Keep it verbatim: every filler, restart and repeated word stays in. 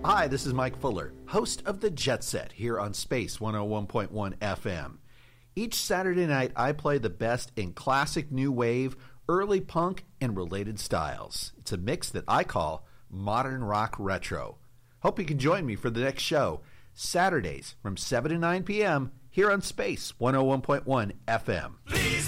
Hi, this is Mike Fuller, host of The Jet Set here on Space one oh one point one F M. Each Saturday night, I play the best in classic new wave, early punk, and related styles. It's a mix that I call Modern Rock Retro. Hope you can join me for the next show, Saturdays from seven to nine p.m. here on Space one oh one point one F M.